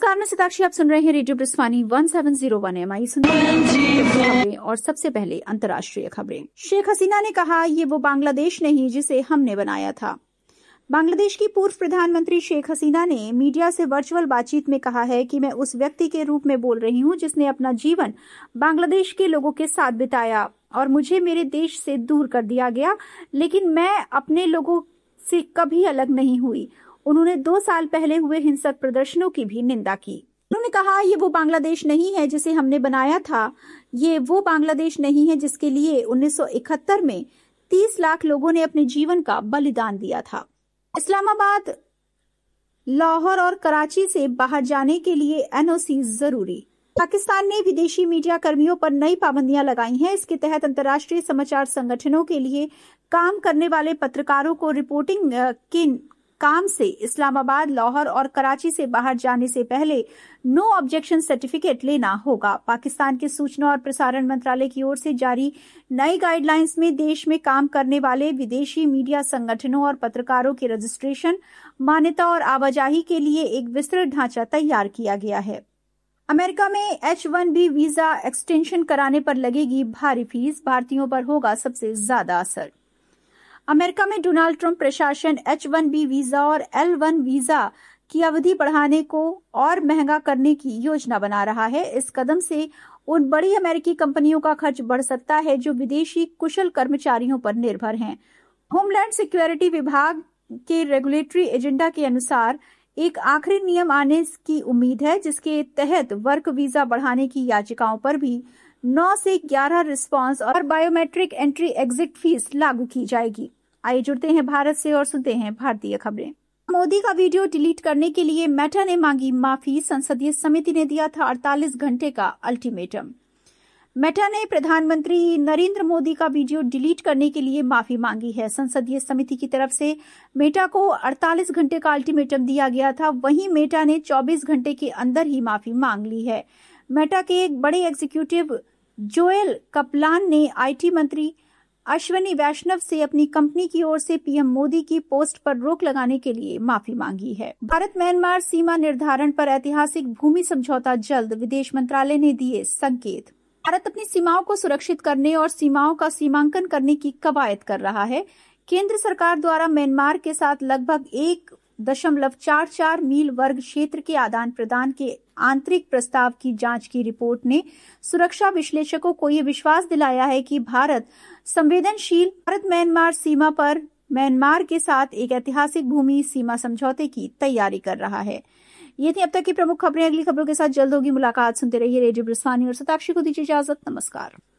नमस्कार, मैं सताक्षी। आप सुन रहे हैं रेडियो ब्रिस्वानी 1701 MI। सुनते हैं और सबसे पहले अंतर्राष्ट्रीय खबरें। शेख हसीना ने कहा, ये वो बांग्लादेश नहीं जिसे हमने बनाया था। बांग्लादेश की पूर्व प्रधानमंत्री शेख हसीना ने मीडिया से वर्चुअल बातचीत में कहा है कि मैं उस व्यक्ति के रूप में बोल रही हूं जिसने अपना जीवन बांग्लादेश के लोगों के साथ बिताया और मुझे मेरे देश से दूर कर दिया गया, लेकिन मैं अपने लोगों से कभी अलग नहीं हुई। उन्होंने 2 साल पहले हुए हिंसक प्रदर्शनों की भी निंदा की। उन्होंने कहा, ये वो बांग्लादेश नहीं है जिसे हमने बनाया था। ये वो बांग्लादेश नहीं है जिसके लिए 1971 में 30 लाख लोगों ने अपने जीवन का बलिदान दिया था। इस्लामाबाद, लाहौर और कराची से बाहर जाने के लिए NOC जरूरी। पाकिस्तान ने विदेशी मीडिया कर्मियों पर नई पाबंदियां लगाई हैं। इसके तहत अंतर्राष्ट्रीय समाचार संगठनों के लिए काम करने वाले पत्रकारों को रिपोर्टिंग के काम से इस्लामाबाद, लाहौर और कराची से बाहर जाने से पहले नो ऑब्जेक्शन सर्टिफिकेट लेना होगा। पाकिस्तान के सूचना और प्रसारण मंत्रालय की ओर से जारी नई गाइडलाइंस में देश में काम करने वाले विदेशी मीडिया संगठनों और पत्रकारों के रजिस्ट्रेशन, मान्यता और आवाजाही के लिए एक विस्तृत ढांचा तैयार किया गया है। अमेरिका में H-1B वीजा एक्सटेंशन कराने पर लगेगी भारी फीस, भारतीयों पर होगा सबसे ज्यादा असर। अमेरिका में डोनाल्ड ट्रंप प्रशासन H-1B वीजा और L-1 वीजा की अवधि बढ़ाने को और महंगा करने की योजना बना रहा है। इस कदम से उन बड़ी अमेरिकी कंपनियों का खर्च बढ़ सकता है जो विदेशी कुशल कर्मचारियों पर निर्भर हैं। होमलैंड सिक्योरिटी विभाग के रेगुलेटरी एजेंडा के अनुसार एक आखिरी नियम आने की उम्मीद है, जिसके तहत वर्क वीजा बढ़ाने की याचिकाओं पर भी 9 से 11 रिस्पांस और बायोमेट्रिक एंट्री एग्जिट फीस लागू की जाएगी। आइए जुड़ते हैं भारत से और सुनते हैं भारतीय खबरें। मोदी का वीडियो डिलीट करने के लिए मेटा ने मांगी माफी। संसदीय समिति ने दिया था 48 घंटे का अल्टीमेटम। मेटा ने प्रधानमंत्री नरेंद्र मोदी का वीडियो डिलीट करने के लिए माफी मांगी है। संसदीय समिति की तरफ से मेटा को 48 घंटे का अल्टीमेटम दिया गया था। वहीं मेटा ने 24 घंटे के अंदर ही माफी मांग ली है। मेटा के एक बड़े एग्जीक्यूटिव जोएल कपलान ने IT मंत्री अश्विनी वैष्णव से अपनी कंपनी की ओर से PM मोदी की पोस्ट पर रोक लगाने के लिए माफी मांगी है। भारत म्यांमार सीमा निर्धारण पर ऐतिहासिक भूमि समझौता जल्द, विदेश मंत्रालय ने दिए संकेत। भारत अपनी सीमाओं को सुरक्षित करने और सीमाओं का सीमांकन करने की कवायद कर रहा है। केंद्र सरकार द्वारा म्यांमार के साथ लगभग 1.44 मील वर्ग क्षेत्र के आदान प्रदान के आंतरिक प्रस्ताव की जांच की रिपोर्ट ने सुरक्षा विश्लेषकों को ये विश्वास दिलाया है कि भारत संवेदनशील भारत म्यांमार सीमा पर म्यांमार के साथ एक ऐतिहासिक भूमि सीमा समझौते की तैयारी कर रहा है। ये थी अब तक की प्रमुख खबरें। अगली खबरों के साथ जल्द होगी मुलाकात। सुनते रहिए रेडियो ब्रिस्वानी और सताक्षी को दीजिए इजाजत। नमस्कार।